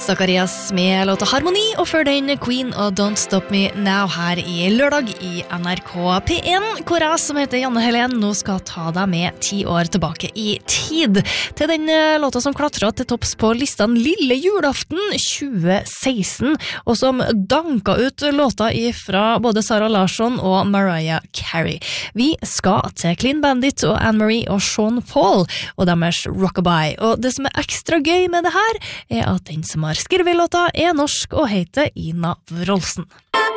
Zacharias med låta Harmoni, og før den Queen og Don't Stop Me Now her i lørdag i NRK P1, hvor jeg som heter Janne Helen nå skal ta deg med 10 år tilbake i tid. Til den låta som klatret til topps på listene Lille julaften 2016, og som danka ut låta fra både Sara Larsson og Mariah Carey. Vi skal til Clean Bandit og Anne-Marie og Sean Paul og deres Rockabye. Og det som ekstra gøy med det her, at den som har skrevet låta norsk og heter Ina Wroldsen.